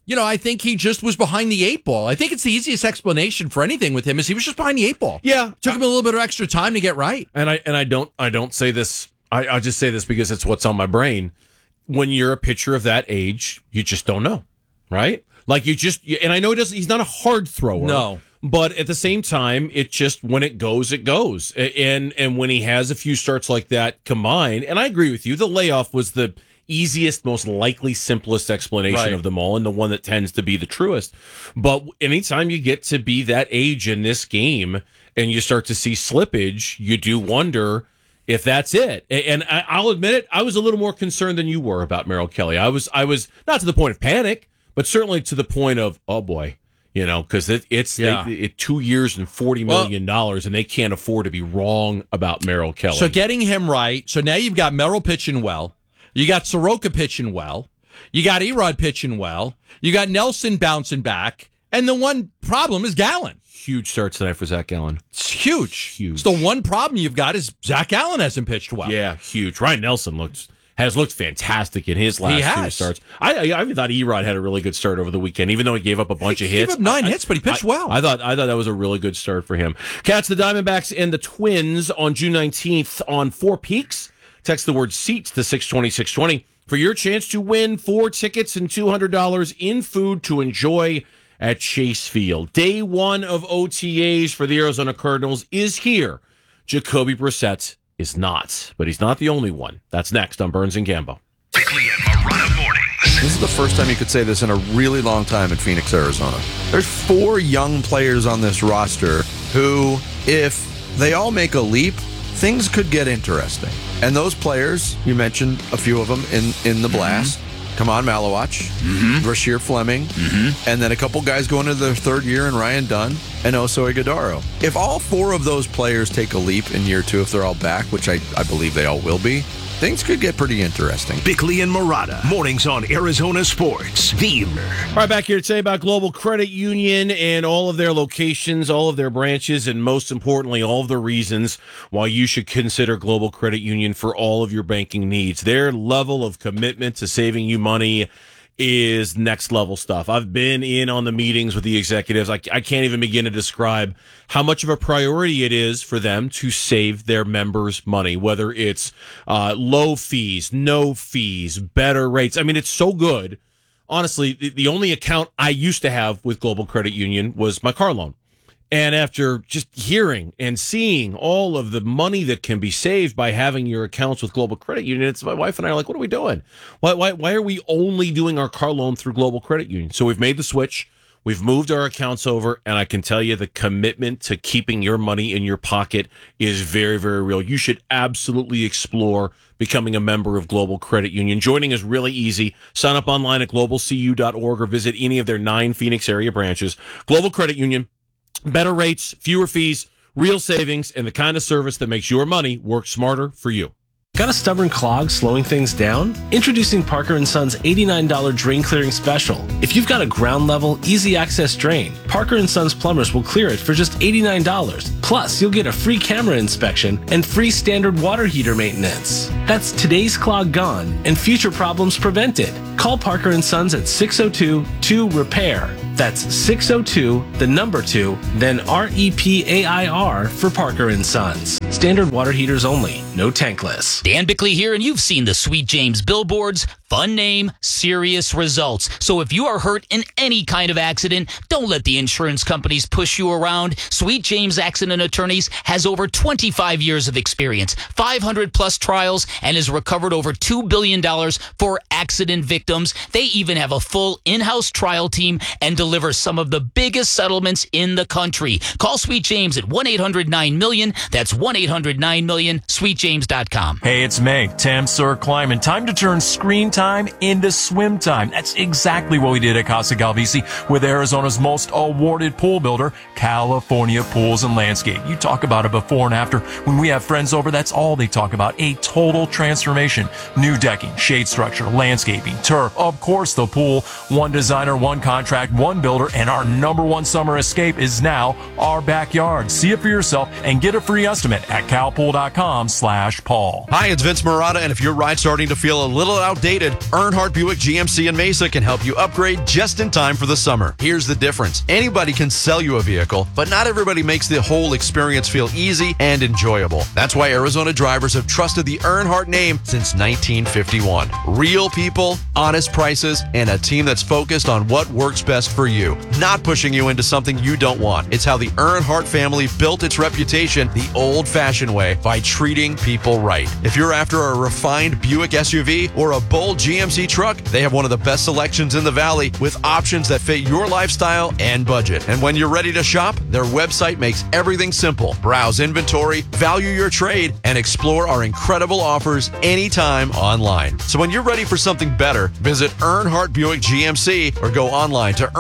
I think he just was behind the 8 ball. I think it's the easiest explanation for anything with him is he was just behind the 8 ball. Yeah, took him a little bit of extra time to get right. And I don't say this. I just say this because it's what's on my brain. When you're a pitcher of that age, you just don't know. Right? Like and I know he's not a hard thrower. No. But at the same time, it just, when it goes, it goes. And when he has a few starts like that combined, and I agree with you, the layoff was the easiest, most likely, simplest explanation of them all, and the one that tends to be the truest. But anytime you get to be that age in this game and you start to see slippage, you do wonder if that's it. And I'll admit it, I was a little more concerned than you were about Merrill Kelly. I was not to the point of panic, but certainly to the point of, oh boy, because it's 2 years and $40 million, and they can't afford to be wrong about Merrill Kelly. So getting him right. So now you've got Merrill pitching well. You got Soroka pitching well. You got Erod pitching well. You got Nelson bouncing back. And the one problem is Gallen. Huge start tonight for Zach Gallen. It's huge. So the one problem you've got is Zach Gallen hasn't pitched well. Yeah, huge. Ryan Nelson has looked fantastic in his last 2 starts. I thought Erod had a really good start over the weekend, even though he gave up a bunch of hits. He gave up 9 hits, but he pitched well. I thought that was a really good start for him. Cats, the Diamondbacks, and the Twins on June 19th on Four Peaks. Text the word SEATS to 620-620 for your chance to win 4 tickets and $200 in food to enjoy at Chase Field. Day 1 of OTAs for the Arizona Cardinals is here. Jacoby Brissett is not, but he's not the only one. That's next on Burns and Gambo. Bickley and Marotta mornings. This is the first time you could say this in a really long time in Phoenix, Arizona. There's 4 young players on this roster who, if they all make a leap, things could get interesting. And those players, you mentioned a few of them in the blast. Kaman Malawach, Brashear Fleming, and then a couple guys going into their 3rd year in Ryan Dunn and Oso Ighodaro. If all 4 of those players take a leap in year 2, if they're all back, which I believe they all will be, things could get pretty interesting. Bickley and Marotta, mornings on Arizona Sports, the All right, back here to say about Global Credit Union and all of their locations, all of their branches, and most importantly, all of the reasons why you should consider Global Credit Union for all of your banking needs. Their level of commitment to saving you money is next level stuff. I've been in on the meetings with the executives. I can't even begin to describe how much of a priority it is for them to save their members money, whether it's low fees, no fees, better rates. I mean, it's so good. Honestly, the only account I used to have with Global Credit Union was my car loan. And after just hearing and seeing all of the money that can be saved by having your accounts with Global Credit Union, it's my wife and I are like, what are we doing? Why are we only doing our car loan through Global Credit Union? So we've made the switch. We've moved our accounts over, and I can tell you the commitment to keeping your money in your pocket is very, very real. You should absolutely explore becoming a member of Global Credit Union. Joining is really easy. Sign up online at globalcu.org or visit any of their 9 Phoenix area branches. Global Credit Union. Better rates, fewer fees, real savings, and the kind of service that makes your money work smarter for you. Got a stubborn clog slowing things down? Introducing Parker & Son's $89 drain clearing special. If you've got a ground level, easy access drain, Parker & Son's plumbers will clear it for just $89. Plus, you'll get a free camera inspection and free standard water heater maintenance. That's today's clog gone and future problems prevented. Call Parker & Sons at 602-2-REPAIR. That's 602-2, then REPAIR for Parker & Sons. Standard water heaters only, no tankless. Dan Bickley here, and you've seen the Sweet James billboards. Fun name, serious results. So if you are hurt in any kind of accident, don't let the insurance companies push you around. Sweet James Accident Attorneys has over 25 years of experience, 500 plus trials, and has recovered over $2 billion for accident victims. They even have a full in-house trial team and deliver some of the biggest settlements in the country. Call Sweet James at 1-800-9-MILLION. That's 1-800-9-MILLION, sweetjames.com. Hey, it's May, Tim, Sir, Kleiman. Time to turn screen time into swim time. That's exactly what we did at Casa Galvisi with Arizona's most awarded pool builder, California Pools and Landscape. You talk about a before and after. When we have friends over, that's all they talk about. A total transformation. New decking, shade structure, landscaping, turf, of course the pool. One designer, one contract, one builder, and our #1 summer escape is now our backyard. See it for yourself and get a free estimate at calpool.com/Paul. Hi, it's Vince Marotta, and if your ride's starting to feel a little outdated, Earnhardt Buick GMC in Mesa can help you upgrade just in time for the summer. Here's the difference. Anybody can sell you a vehicle, but not everybody makes the whole experience feel easy and enjoyable. That's why Arizona drivers have trusted the Earnhardt name since 1951. Real people, honest prices, and a team that's focused on what works best for you, not pushing you into something you don't want. It's how the Earnhardt family built its reputation the old-fashioned way, by treating people right. If you're after a refined Buick SUV or a bold GMC truck, they have one of the best selections in the Valley with options that fit your lifestyle and budget. And when you're ready to shop, their website makes everything simple. Browse inventory, value your trade, and explore our incredible offers anytime online. So when you're ready for something better, visit Earnhardt Buick GMC or go online to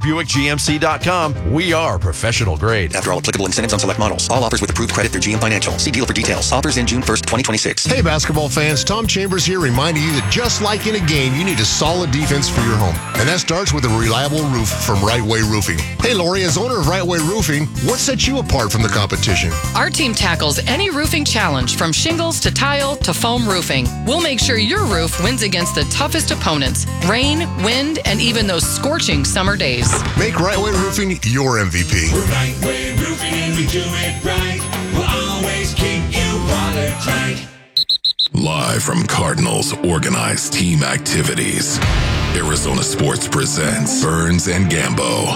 EarnhardtBuickGMC.com. We are professional grade. After all applicable incentives on select models. All offers with approved credit through GM Financial. See deal for details. Offers in June 1st, 2026. Hey, basketball fans, Tom Chambers here reminding you that just like in a game, you need a solid defense for your home. And that starts with a reliable roof from Right Way Roofing. Hey, Lori, as owner of Right Way Roofing, what sets you apart from the competition? Our team tackles any roofing challenge, from shingles to tile to foam roofing. We'll make sure your roof wins against the toughest opponents: rain, wind, and even those scorching summer days. Make Right Way Roofing your MVP. We're Right Way Roofing and we do it right. We'll always keep you watertight. Live from Cardinals organized team activities, Arizona Sports presents Burns and Gambo.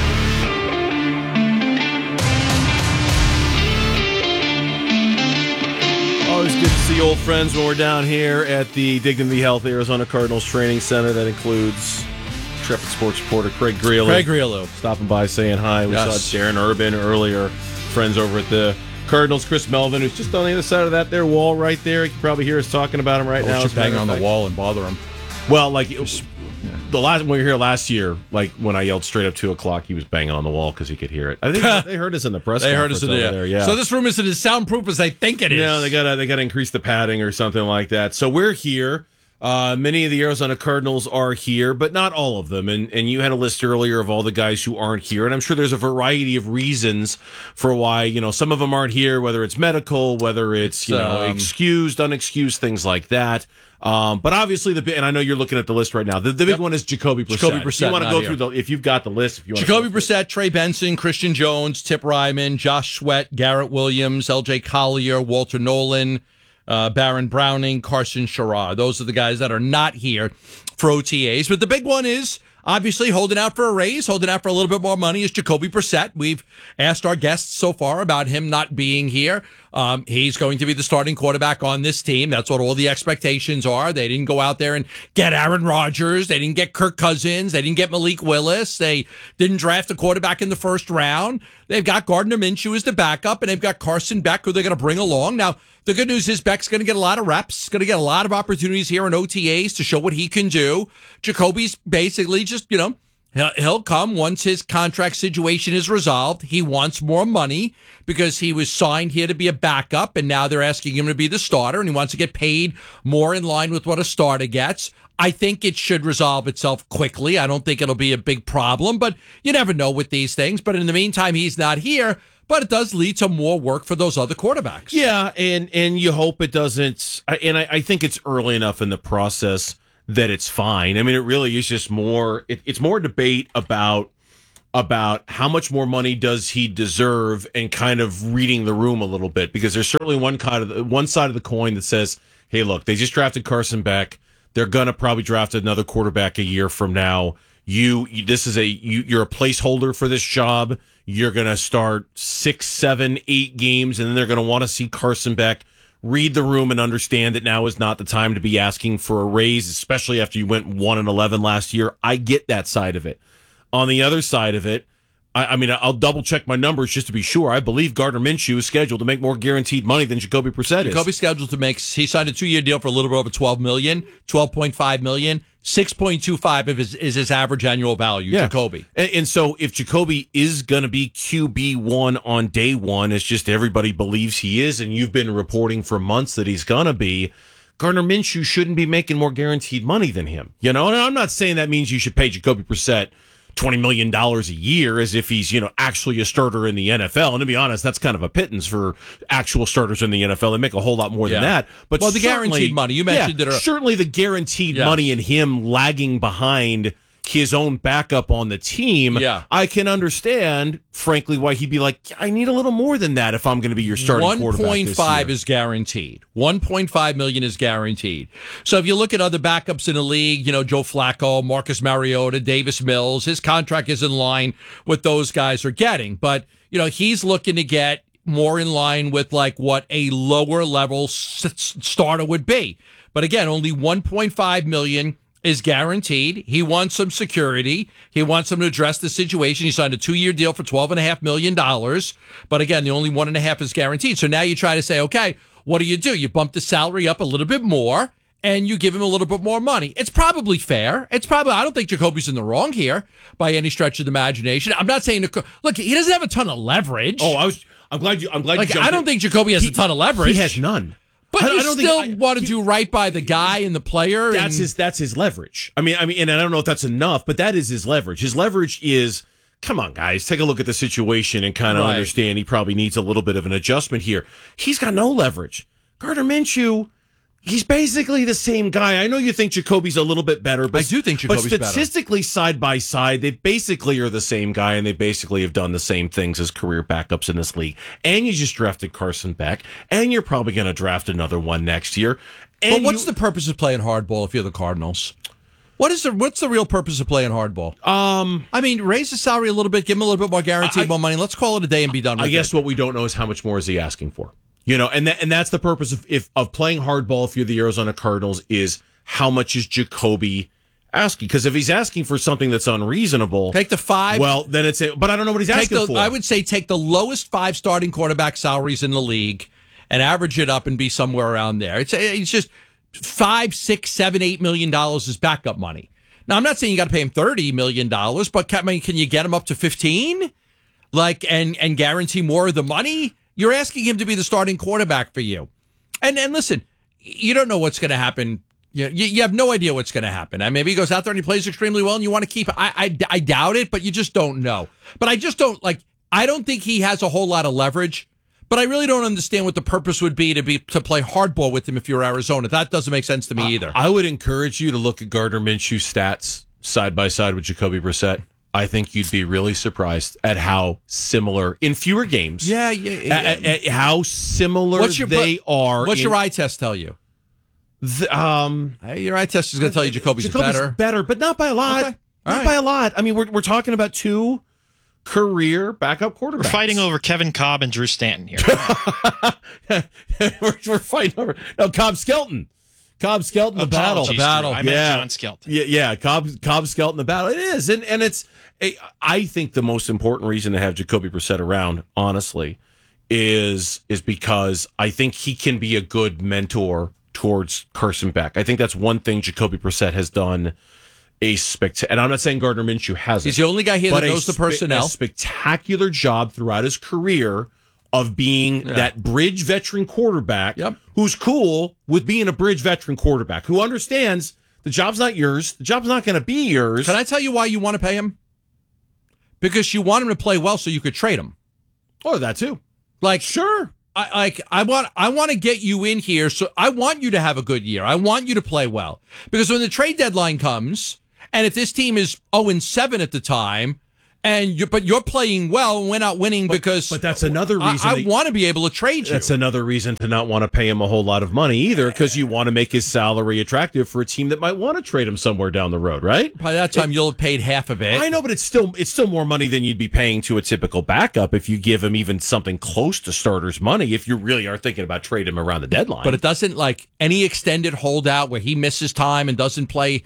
Always good to see old friends when we're down here at the Dignity Health Arizona Cardinals Training Center. That includes Intrepid Sports reporter Craig Grillo. Stopping by, saying hi. We saw Darren Urban earlier, friends over at the Cardinals. Chris Melvin, who's just on the other side of that there wall right there. You can probably hear us talking about him right now. Should bang on the wall and bother him. Well, like the last when we were here last year, like when I yelled straight up 2:00, he was banging on the wall because he could hear it. I think they heard us in the press. They heard us conference in over there. Yeah. So this room isn't as soundproof as I think it is. No, they gotta increase the padding or something like that. So we're here. Many of the Arizona Cardinals are here, but not all of them. And you had a list earlier of all the guys who aren't here. And I'm sure there's a variety of reasons for why, some of them aren't here, whether it's medical, whether it's, excused, unexcused, things like that. But obviously, and I know you're looking at the list right now. The big one is Jacoby Brissett. Jacoby Brissett. If you want to go through if you've got the list. If you want Jacoby Brissett, Trey Benson, Christian Jones, Tip Ryman, Josh Sweat, Garrett Williams, L.J. Collier, Walter Nolan, Baron Browning, Carson Sherrod. Those are the guys that are not here for OTAs. But the big one is obviously holding out for a raise, holding out for a little bit more money is Jacoby Brissett. We've asked our guests so far about him not being here. He's going to be the starting quarterback on this team. That's what all the expectations are. They didn't go out there and get Aaron Rodgers. They didn't get Kirk Cousins. They didn't get Malik Willis. They didn't draft a quarterback in the first round. They've got Gardner Minshew as the backup, and they've got Carson Beck, who they're going to bring along. Now, the good news is Beck's going to get a lot of reps, going to get a lot of opportunities here in OTAs to show what he can do. Jacoby's basically just, he'll come once his contract situation is resolved. He wants more money because he was signed here to be a backup, and now they're asking him to be the starter, and he wants to get paid more in line with what a starter gets. I think it should resolve itself quickly. I don't think it'll be a big problem, but you never know with these things. But in the meantime, he's not here. But it does lead to more work for those other quarterbacks. Yeah, and you hope it doesn't. And I think it's early enough in the process that it's fine. I mean, it really is just more. It's more debate about how much more money does he deserve, and kind of reading the room a little bit, because there's certainly one side of the coin that says, "Hey, look, they just drafted Carson Beck. They're gonna probably draft another quarterback a year from now. You're a placeholder for this job. You're going to start 6, 7, 8 games, and then they're going to want to see Carson Beck read the room and understand that now is not the time to be asking for a raise, especially after you went 1-11 last year." I get that side of it. On the other side of it, I mean, I'll double check my numbers just to be sure. I believe Gardner Minshew is scheduled to make more guaranteed money than Jacoby Brissett is. Jacoby's scheduled to make. He signed a 2-year deal for a little bit over $12 million, $12.5 million. 6.25 is his average annual value, yeah. Jacoby. And so if Jacoby is going to be QB1 on day one, it's just everybody believes he is, and you've been reporting for months that he's going to be, Gardner Minshew shouldn't be making more guaranteed money than him. And I'm not saying that means you should pay Jacoby Brissett $20 million a year as if he's, actually a starter in the NFL. And to be honest, that's kind of a pittance for actual starters in the NFL. They make a whole lot more than that. But the guaranteed money, you mentioned it. Certainly the guaranteed money and him lagging behind his own backup on the team, I can understand, frankly, why he'd be like, I need a little more than that if I'm going to be your starting quarterback this year. 1.5 is guaranteed. 1.5 million is guaranteed. So if you look at other backups in the league, Joe Flacco, Marcus Mariota, Davis Mills, his contract is in line with those guys are getting. But, he's looking to get more in line with like what a lower level starter would be. But again, only 1.5 million is guaranteed. He wants some security. He wants them to address the situation. He signed a 2-year deal for $12.5 million. But again, the only 1.5 is guaranteed. So now you try to say, okay, what do? You bump the salary up a little bit more and you give him a little bit more money. It's probably fair. I don't think Jacoby's in the wrong here by any stretch of the imagination. I'm not saying, look, he doesn't have a ton of leverage. Oh, I'm glad you I don't think Jacoby has a ton of leverage. He has none. But I don't still want to do right by the guy and the player. That's his leverage. I mean, and I don't know if that's enough, but that is his leverage. His leverage is, come on, guys, take a look at the situation and kind of understand he probably needs a little bit of an adjustment here. He's got no leverage. Gardner Minshew, he's basically the same guy. I know you think Jacoby's a little bit better, but I do think Jacoby's better. But statistically, side by side, they basically are the same guy, and they basically have done the same things as career backups in this league. And you just drafted Carson Beck, and you're probably going to draft another one next year. And what's the purpose of playing hardball if you're the Cardinals? What's the real purpose of playing hardball? I mean, raise the salary a little bit, give him a little bit more guaranteed more money. Let's call it a day and be done with it. I guess what we don't know is how much more is he asking for. And that's the purpose of playing hardball if you're the Arizona Cardinals, is how much is Jacoby asking? Because if he's asking for something that's unreasonable, take the 5. Well, then but I don't know what he's asking for. I would say take the lowest 5 starting quarterback salaries in the league and average it up and be somewhere around there. It's just $5, $6, $7, $8 million is backup money. Now, I'm not saying you got to pay him $30 million, but can you get him up to 15? And guarantee more of the money? You're asking him to be the starting quarterback for you. And listen, you don't know what's going to happen. You have no idea what's going to happen. Maybe he goes out there and he plays extremely well and you want to keep it. I doubt it, but you just don't know. But I just don't I don't think he has a whole lot of leverage, but I really don't understand what the purpose would be to play hardball with him if you're Arizona. That doesn't make sense to me either. I would encourage you to look at Gardner Minshew's stats side by side with Jacoby Brissett. I think you'd be really surprised at how similar in fewer games. Yeah. At how similar they are. What's your eye test tell you? Your eye test is going to tell you Jacoby's better, but not by a lot. Not by a lot. I mean, we're talking about 2 career backup quarterbacks. We're fighting over Kevin Cobb and Drew Stanton here. we're fighting over Cobb Skelton. Cobb Skelton, the battle. I meant John Skelton. Yeah. Cobb Skelton, the battle. It is, and it's. I think the most important reason to have Jacoby Brissett around, honestly, is because I think he can be a good mentor towards Carson Beck. I think that's one thing Jacoby Brissett has done. And I'm not saying Gardner Minshew hasn't. He's the only guy here that knows the personnel. A spectacular job throughout his career of being that bridge veteran quarterback who's cool with being a bridge veteran quarterback, who understands the job's not yours. The job's not going to be yours. Can I tell you why you want to pay him? Because you want him to play well so you could trade him. Oh, that too. Like, sure. I want to get you in here, so I want you to have a good year. I want you to play well. Because when the trade deadline comes, and if this team is 0-7 at the time, but you're playing well and we're not winning because... But that's another reason... I want to be able to trade you. That's another reason to not want to pay him a whole lot of money either, because you want to make his salary attractive for a team that might want to trade him somewhere down the road, right? By that time, you'll have paid half of it. I know, but it's still more money than you'd be paying to a typical backup if you give him even something close to starter's money, if you really are thinking about trading him around the deadline. But it doesn't, like, any extended holdout where he misses time and doesn't play...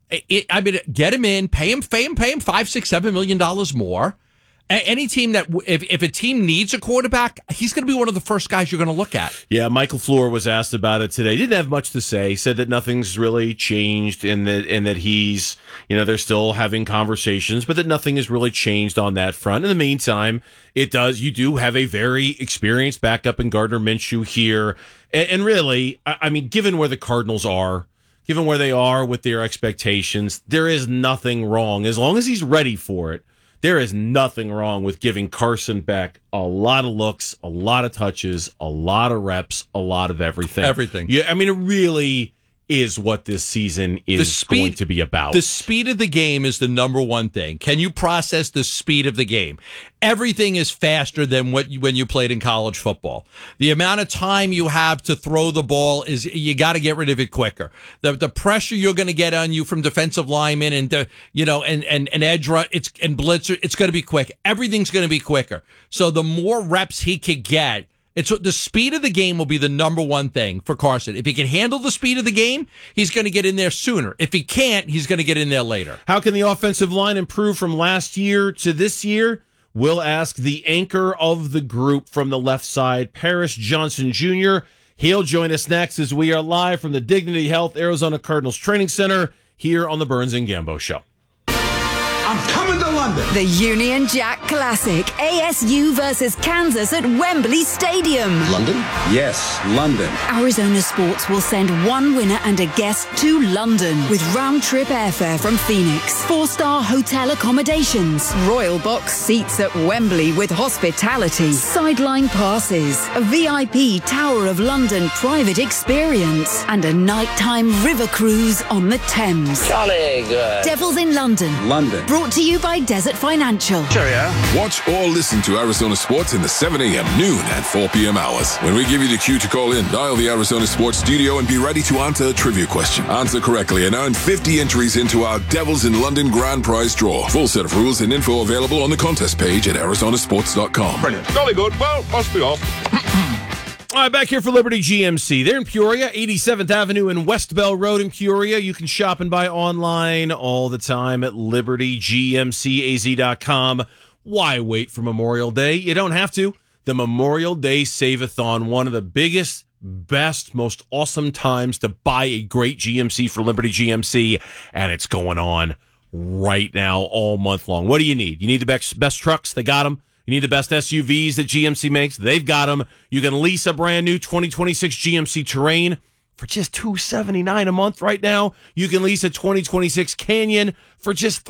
I mean, get him in, pay him $5, $6, $7 million more. Any team that, if a team needs a quarterback, he's going to be one of the first guys you're going to look at. Yeah, Michael Floor was asked about it today. Didn't have much to say. He said that nothing's really changed and that he's, they're still having conversations, but that nothing has really changed on that front. In the meantime, you do have a very experienced backup in Gardner Minshew here. And really, I mean, given where the Cardinals are, given where they are with their expectations, there is nothing wrong. As long as he's ready for it, there is nothing wrong with giving Carson Beck a lot of looks, a lot of touches, a lot of reps, a lot of everything. Everything. Yeah, I mean, it really is what this season is going to be about. The speed of the game is the number one thing. Can you process the speed of the game? Everything is faster than when you played in college football. The amount of time you have to throw the ball you got to get rid of it quicker. The pressure you're going to get on you from defensive linemen and edge and blitzer, it's going to be quick. Everything's going to be quicker. So the more reps he could get, the speed of the game will be the number one thing for Carson. If he can handle the speed of the game, he's going to get in there sooner. If he can't, he's going to get in there later. How can the offensive line improve from last year to this year? We'll ask the anchor of the group from the left side, Paris Johnson Jr. He'll join us next as we are live from the Dignity Health Arizona Cardinals Training Center here on the Burns and Gambo Show. I'm coming to London. The Union Jack Classic, ASU versus Kansas at Wembley Stadium. London? Yes, London. Arizona Sports will send one winner and a guest to London with round-trip airfare from Phoenix, 4-star hotel accommodations, royal box seats at Wembley with hospitality, sideline passes, a VIP Tower of London private experience, and a nighttime river cruise on the Thames. Jolly good. Devils in London. London. Brought to you by Desert Financial. Cheerio. Watch or listen to Arizona Sports in the 7 a.m., noon, and 4 p.m. hours. When we give you the cue to call in, dial the Arizona Sports studio and be ready to answer a trivia question. Answer correctly and earn 50 entries into our Devils in London grand prize draw. Full set of rules and info available on the contest page at arizonasports.com. Brilliant. Jolly good. Well, must be off. All right, back here for Liberty GMC. They're in Peoria, 87th Avenue and West Bell Road in Peoria. You can shop and buy online all the time at libertygmcaz.com. Why wait for Memorial Day? You don't have to. The Memorial Day Save-a-thon, one of the biggest, best, most awesome times to buy a great GMC for Liberty GMC, and it's going on right now all month long. What do you need? You need the best trucks. They got them. You need the best SUVs that GMC makes. They've got them. You can lease a brand new 2026 GMC Terrain for just $279 a month right now. You can lease a 2026 Canyon for just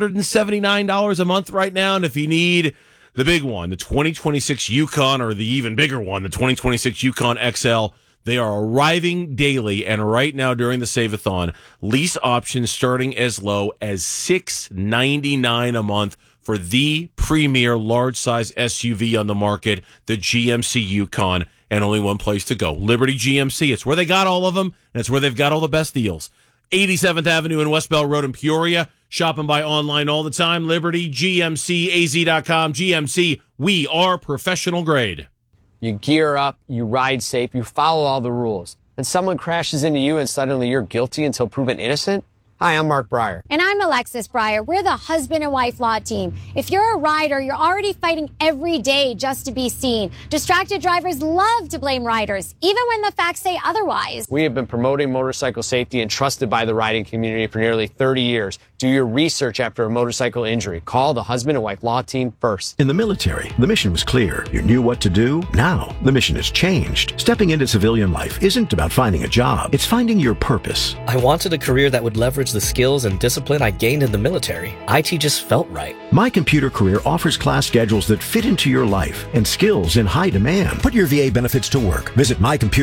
$379 a month right now. And if you need the big one, the 2026 Yukon, or the even bigger one, the 2026 Yukon XL, they are arriving daily. And right now during the Save-a-thon, lease options starting as low as $699 a month for the premier large-size SUV on the market, the GMC Yukon, and only one place to go, Liberty GMC. It's where they got all of them, and it's where they've got all the best deals. 87th Avenue and West Bell Road in Peoria. Shop and buy online all the time. Liberty, GMCAZ.com. GMC, we are professional grade. You gear up, you ride safe, you follow all the rules. And someone crashes into you and suddenly you're guilty until proven innocent? Hi, I'm Mark Breyer. And I'm Alexis Breyer. We're the husband and wife law team. If you're a rider, you're already fighting every day just to be seen. Distracted drivers love to blame riders, even when the facts say otherwise. We have been promoting motorcycle safety and trusted by the riding community for nearly 30 years. Do your research after a motorcycle injury. Call the husband and wife law team first. In the military, the mission was clear. You knew what to do. Now, the mission has changed. Stepping into civilian life isn't about finding a job. It's finding your purpose. I wanted a career that would leverage the skills and discipline I gained in the military. IT just felt right. My Computer Career offers class schedules that fit into your life and skills in high demand. Put your VA benefits to work. Visit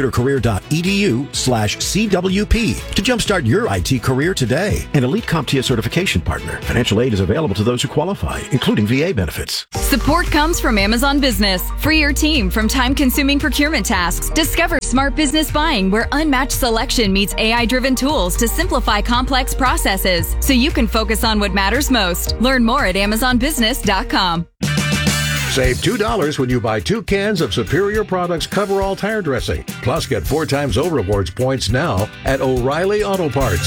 mycomputercareer.edu/CWP to jumpstart your IT career today. An elite CompTIA certification partner. Financial aid is available to those who qualify, including VA benefits. Support comes from Amazon Business. Free your team from time-consuming procurement tasks. Discover smart business buying where unmatched selection meets AI-driven tools to simplify complex processes so you can focus on what matters most. Learn more at AmazonBusiness.com. Save $2 when you buy 2 cans of Superior Products Coverall tire dressing. Plus, get 4 times O-Rewards points now at O'Reilly Auto Parts.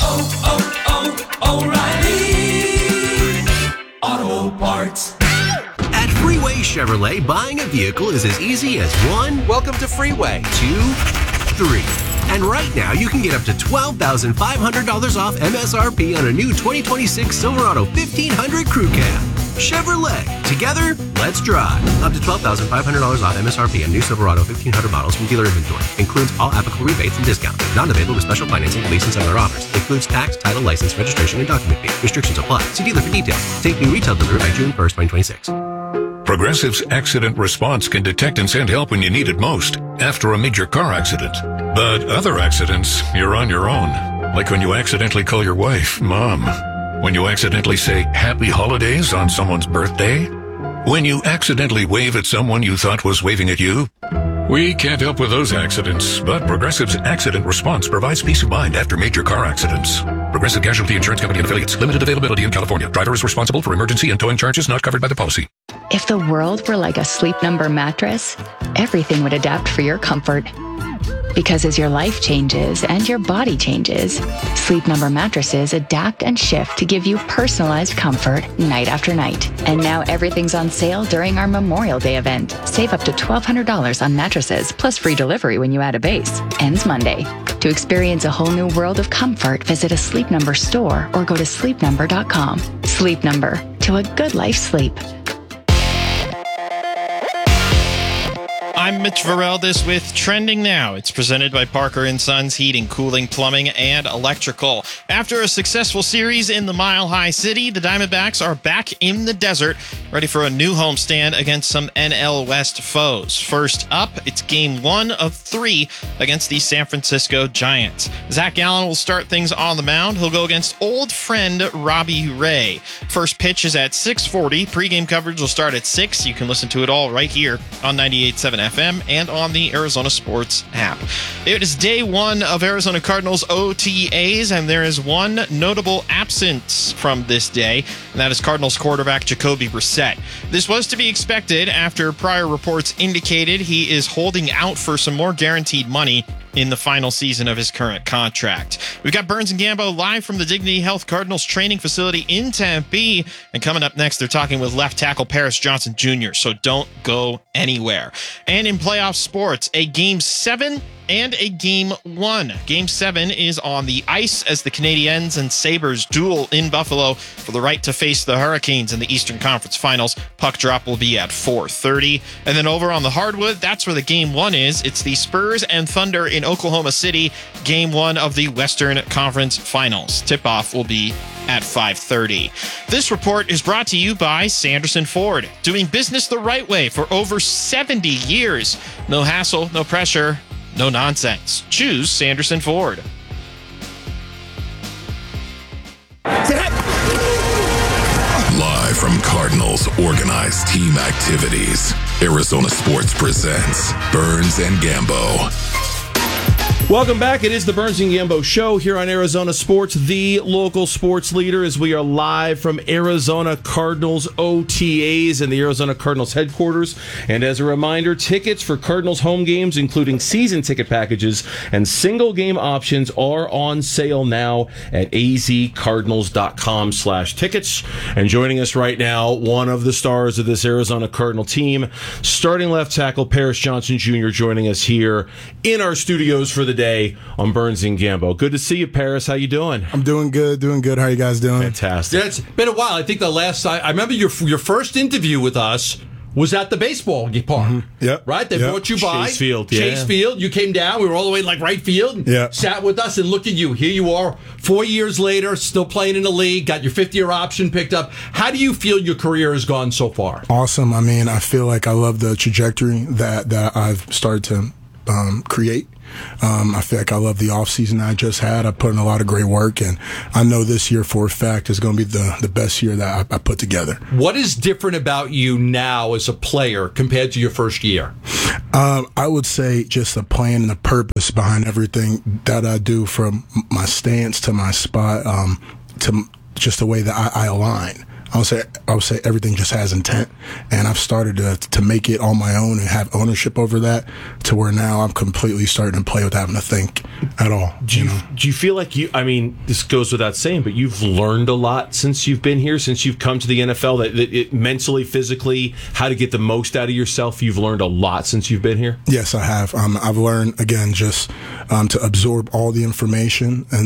O'Reilly Auto Parts. At Freeway Chevrolet, buying a vehicle is as easy as 1. Welcome to Freeway. 2, 3. And right now, you can get up to $12,500 off MSRP on a new 2026 Silverado 1500 Crew Cab. Chevrolet. Together, let's drive. Up to $12,500 off MSRP on new Silverado 1500 models from dealer inventory. Includes all applicable rebates and discounts. Not available with special financing, lease, and similar offers. Includes tax, title, license, registration, and document fee. Restrictions apply. See dealer for details. Take new retail delivery by June 1st, 2026. Progressive's Accident Response can detect and send help when you need it most, after a major car accident. But other accidents, you're on your own. Like when you accidentally call your wife, Mom. When you accidentally say Happy Holidays on someone's birthday. When you accidentally wave at someone you thought was waving at you. We can't help with those accidents, but Progressive's Accident Response provides peace of mind after major car accidents. Progressive Casualty Insurance Company and Affiliates. Limited availability in California. Driver is responsible for emergency and towing charges not covered by the policy. If the world were like a Sleep Number mattress, everything would adapt for your comfort. Because as your life changes and your body changes, Sleep Number mattresses adapt and shift to give you personalized comfort night after night. And now everything's on sale during our Memorial Day event. Save up to $1,200 on mattresses, plus free delivery when you add a base. Ends Monday. To experience a whole new world of comfort, visit a Sleep Number store or go to sleepnumber.com. Sleep Number. To a good life sleep. I'm Mitch Vareldes with Trending Now. It's presented by Parker & Sons Heating, Cooling, Plumbing, and Electrical. After a successful series in the Mile High City, the Diamondbacks are back in the desert, ready for a new homestand against some NL West foes. First up, it's Game 1 of 3 against the San Francisco Giants. Zach Gallen will start things on the mound. He'll go against old friend Robbie Ray. First pitch is at 6:40. Pre-game coverage will start at 6. You can listen to it all right here on 98.7 FM and on the Arizona Sports app. It is day 1 of Arizona Cardinals OTAs, and there is one notable absence from this day, and that is Cardinals quarterback Jacoby Brissett. This was to be expected after prior reports indicated he is holding out for some more guaranteed money in the final season of his current contract. We've got Burns and Gambo live from the Dignity Health Cardinals training facility in Tempe. And coming up next, they're talking with left tackle Paris Johnson Jr., so don't go anywhere. And in playoff sports, a Game 7 and a Game 1. Game 7 is on the ice as the Canadiens and Sabres duel in Buffalo for the right to face the Hurricanes in the Eastern Conference Finals. Puck drop will be at 4:30. And then over on the hardwood, that's where the Game 1 is. It's the Spurs and Thunder in Oklahoma City, Game 1 of the Western Conference Finals. Tip-off will be at 5:30. This report is brought to you by Sanderson Ford, doing business the right way for over 70 years. No hassle, no pressure, no nonsense. Choose Sanderson Ford. Live from Cardinals organized team activities, Arizona Sports presents Burns and Gambo. Welcome back. It is the Burns and Gambo Show here on Arizona Sports, the local sports leader, as we are live from Arizona Cardinals OTAs and the Arizona Cardinals headquarters. And as a reminder, tickets for Cardinals home games, including season ticket packages and single game options, are on sale now at azcardinals.com/tickets. And joining us right now, one of the stars of this Arizona Cardinal team, starting left tackle Paris Johnson Jr., joining us here in our studios for the day on Burns and Gambo. Good to see you, Paris. How you doing? I'm doing good. How are you guys doing? Fantastic. Yeah, it's been a while. I think the last I remember your first interview with us was at the baseball park. Mm-hmm. Yep. Right? They brought you by. Chase Field. Chase Field. You came down. We were all the way like right field. Yeah. Sat with us, and look at you. Here you are, 4 years later, still playing in the league. Got your 5th-year option picked up. How do you feel your career has gone so far? Awesome. I mean, I feel like I love the trajectory that I've started to create. I feel like I love the offseason I just had. I put in a lot of great work, and I know this year for a fact is going to be the best year that I put together. What is different about you now as a player compared to your first year? I would say just the plan and the purpose behind everything that I do, from my stance to my spot, to just the way that I align. I would say everything just has intent, and I've started to make it on my own and have ownership over that, to where now I'm completely starting to play without having to think at all. Do you feel like this goes without saying, but you've learned a lot since you've been here, since you've come to the NFL, that it mentally, physically, how to get the most out of yourself? You've learned a lot since you've been here? Yes, I have. I've learned, again, just to absorb all the information and